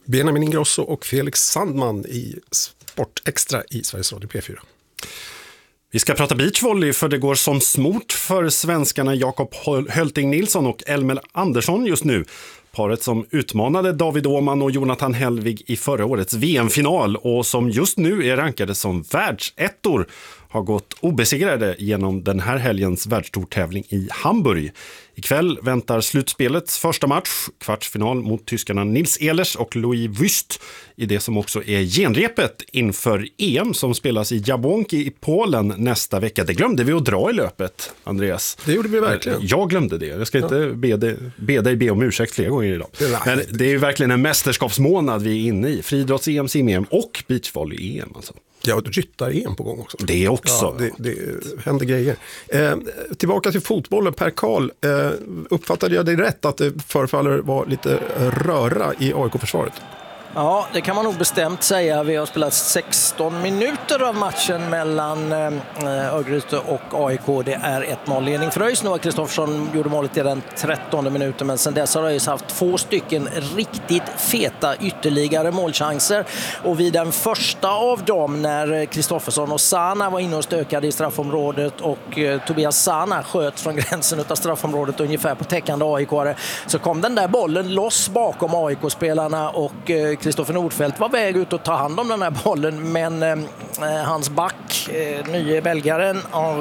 Benjamin Ingrosso och Felix Sandman i Sportextra i Sveriges Radio P4. Vi ska prata beachvolley för det går som smort för svenskarna Jakob Hölting Nilsson och Elmer Andersson just nu. Paret som utmanade David Åhman och Jonathan Hellvig i förra årets VM-final och som just nu är rankade som världsettor har gått obesegrade genom den här helgens världstourtävling i Hamburg. Ikväll väntar slutspelets första match, kvartsfinal mot tyskarna Nils Ehlers och Louis Wüst i det som också är genrepet inför EM som spelas i Jabłonki i Polen nästa vecka. Det glömde vi att dra i löpet, Andreas. Det gjorde vi verkligen. Jag glömde det. Jag ska inte be dig om ursäkt flera gånger idag. Men det är ju verkligen en mästerskapsmånad vi är inne i. Friidrotts-EM, sim-EM och beachvolley-EM alltså. Ja, och ryttar-EM på gång också. Det också. Ja, det händer grejer. Tillbaka till fotbollen, Per Karl. Uppfattade jag dig rätt att det förefaller vara lite röra i AIK-försvaret? Ja, det kan man nog bestämt säga. Vi har spelat 16 minuter av matchen mellan Örgryte och AIK. Det är 1-0-ledning för ÖIS. Noah Kristoffersson gjorde målet i den 13:e minuten, men sen dess har ÖIS haft 2 stycken riktigt feta ytterligare målchanser. Och vid den första av dem, när Kristoffersson och Sana var inne och stökade i straffområdet och Tobias Sana sköt från gränsen av straffområdet ungefär på täckande AIK-are, så kom den där bollen loss bakom AIK-spelarna och Kristoffer Nordfeldt var väg ut att ta hand om den här bollen, men hans back, nye belgaren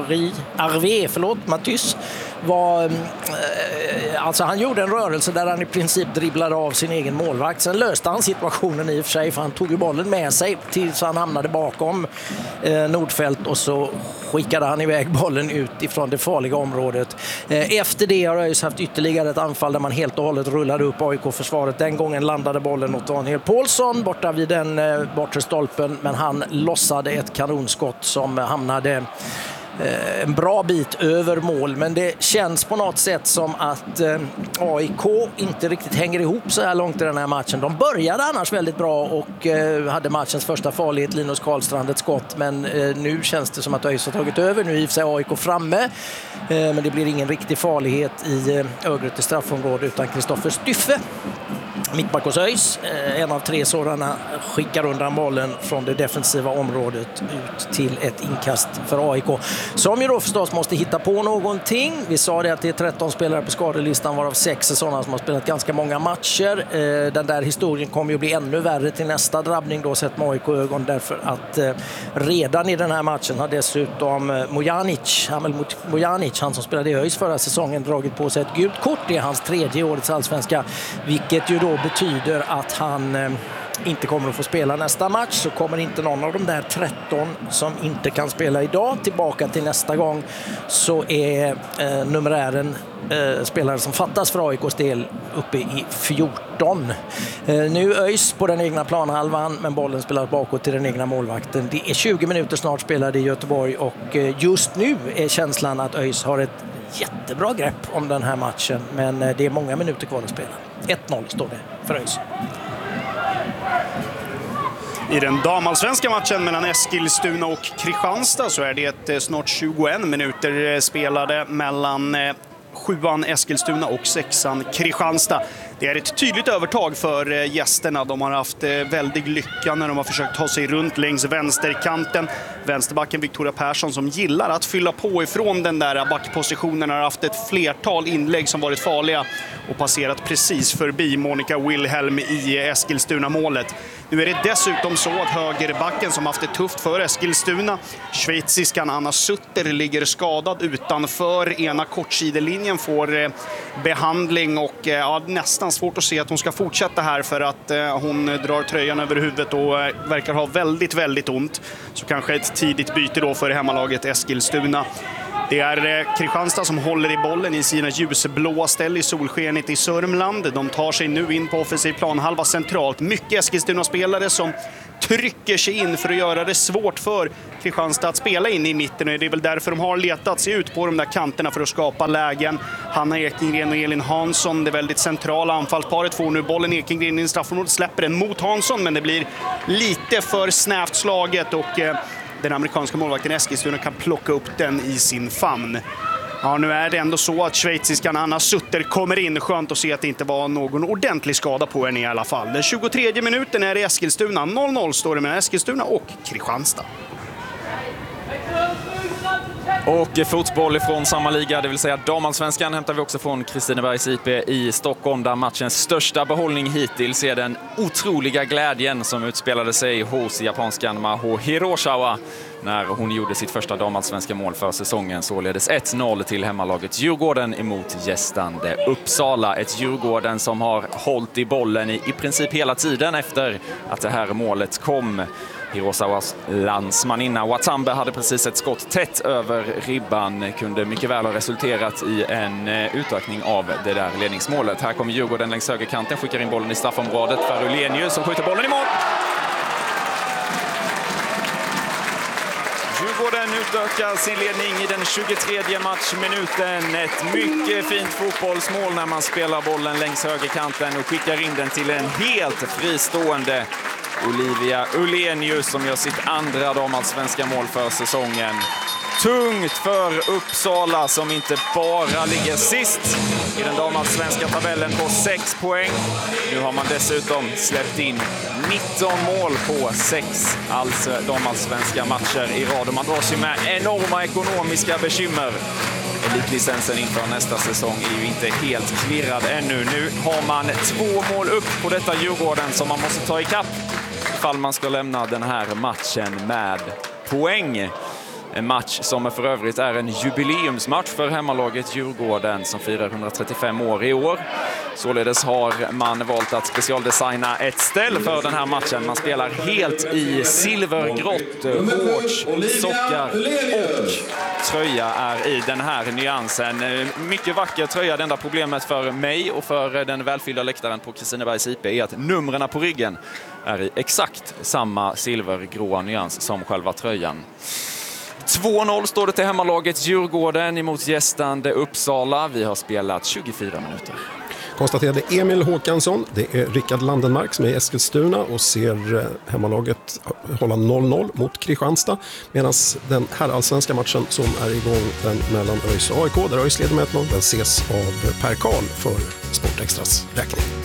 Matys, var alltså han gjorde en rörelse där han i princip dribblade av sin egen målvakt. Sen löste han situationen i och för sig, för han tog ju bollen med sig tills han hamnade bakom Nordfeldt och så skickade han iväg bollen ut ifrån det farliga området. Efter det har jag haft ytterligare ett anfall där man helt och hållet rullade upp AIK-försvaret. Den gången landade bollen åt Daniel Paulsson borta vid den bortre stolpen, men han lossade ett kanonskott som hamnade en bra bit över mål. Men det känns på något sätt som att AIK inte riktigt hänger ihop så här långt i den här matchen. De började annars väldigt bra och hade matchens första farlighet, Linus Karlstrand ett skott, men nu känns det som att ÖIS har tagit över. Nu är i och för sig AIK framme, men det blir ingen riktig farlighet i Örgryte straffområde utan Kristoffer Styffe, mittback hos ÖIS, en av 3 sådana, skickar undan bollen från det defensiva området ut till ett inkast för AIK, som ju då förstås måste hitta på någonting. Vi sa det att det är 13 spelare på skadelistan, varav 6 är sådana som har spelat ganska många matcher. Den där historien kommer ju bli ännu värre till nästa drabbning då, sett med AIK-ögon, därför att redan i den här matchen har dessutom Mojanic, han som spelade i ÖIS förra säsongen, dragit på sig ett gult kort. Det är hans 3:e årets allsvenska, vilket ju då betyder att han inte kommer att få spela nästa match. Så kommer inte någon av de där 13 som inte kan spela idag tillbaka till nästa gång, så är numerären spelare som fattas för AIKs del uppe i 14. Nu ÖIS på den egna planhalvan, men bollen spelar bakåt till den egna målvakten. Det är 20 minuter snart spelade i Göteborg och just nu är känslan att ÖIS har ett jättebra grepp om den här matchen, men det är många minuter kvar att spela. 1-0 står det för ÖIS. I den damallsvenska matchen mellan Eskilstuna och Kristianstad så är det snart 21 minuter spelade mellan 7:an Eskilstuna och 6:an Kristianstad. Det är ett tydligt övertag för gästerna. De har haft väldig lycka när de har försökt ta sig runt längs vänsterkanten. Vänsterbacken Victoria Persson, som gillar att fylla på ifrån den där backpositionen, har haft ett flertal inlägg som varit farliga och passerat precis förbi Monica Wilhelm i Eskilstuna-målet. Nu är det dessutom så att högerbacken, som haft det tufft för Eskilstuna, schweiziskan Anna Sutter, ligger skadad utanför ena kortsidelinjen, får behandling och nästan svårt att se att hon ska fortsätta här, för att hon drar tröjan över huvudet och verkar ha väldigt, väldigt ont. Så kanske ett tidigt byte då för hemmalaget Eskilstuna. Det är Kristianstad som håller i bollen i sina ljusblåa ställ i solskenet i Sörmland. De tar sig nu in på offensiv planhalva centralt. Mycket Eskilstuna-spelare som trycker sig in för att göra det svårt för Kristianstad att spela in i mitten. Och det är väl därför de har letat sig ut på de där kanterna för att skapa lägen. Hanna Ekengren och Elin Hansson, det väldigt centrala anfallsparet, får nu bollen. Ekengren i straffområdet, släpper den mot Hansson, men det blir lite för snävt slaget och den amerikanska målvakten Eskilstuna kan plocka upp den i sin famn. Ja, nu är det ändå så att schweiziskan Anna Sutter kommer in. Skönt att se att det inte var någon ordentlig skada på henne i alla fall. Den 23:e minuten är det Eskilstuna. 0-0 står det mellan Eskilstuna och Kristianstad. Och fotboll från samma liga, det vill säga damallsvenskan, hämtar vi också från Kristinebergs IP i Stockholm, där matchens största behållning hittills är den otroliga glädjen som utspelade sig hos japanskan Maho Hiroshima när hon gjorde sitt första damallsvenska mål för säsongen, således 1-0 till hemmalaget Djurgården emot gästande Uppsala. Ett Djurgården som har hållit i bollen i princip hela tiden efter att det här målet kom. Hiroshimas landsmaninna Watanabe hade precis ett skott tätt över ribban. Kunde mycket väl ha resulterat i en utökning av det där ledningsmålet. Här kommer Djurgården längs högerkanten, skickar in bollen i straffområdet för Ulenius som skjuter bollen i mål. Djurgården utökar sin ledning i den 23:e matchminuten. Ett mycket fint fotbollsmål när man spelar bollen längs högerkanten och skickar in den till en helt fristående Olivia Ulenius som gör sitt andra damallsvenska mål för säsongen. Tungt för Uppsala som inte bara ligger sist i den damallsvenska tabellen på 6 poäng. Nu har man dessutom släppt in 19 mål på 6 damallsvenska matcher i rad. Och man dras ju med enorma ekonomiska bekymmer. Elitlicensen inför nästa säsong är ju inte helt klirrad ännu. Nu har man 2 mål upp på detta Djurgården som man måste ta i kapp ifall man ska lämna den här matchen med poäng. En match som för övrigt är en jubileumsmatch för hemmalaget Djurgården som firar 135 år i år. Således har man valt att specialdesigna ett ställ för den här matchen. Man spelar helt i silvergrått, shorts, sockar och tröja är i den här nyansen. Mycket vacker tröja. Det enda problemet för mig och för den välfyllda läktaren på Kristinebergs IP är att numren på ryggen är i exakt samma silvergråa nyans som själva tröjan. 2-0 står det till hemmalaget Djurgården emot gästande Uppsala. Vi har spelat 24 minuter. Konstaterade Emil Håkansson. Det är Rickard Landenmark som är i Eskilstuna och ser hemmalaget hålla 0-0 mot Kristianstad. Medan den här allsvenska matchen som är igång, den mellan ÖIS och AIK, där ÖIS leder med 1-0, den ses av Per Karl för Sportextras räkning.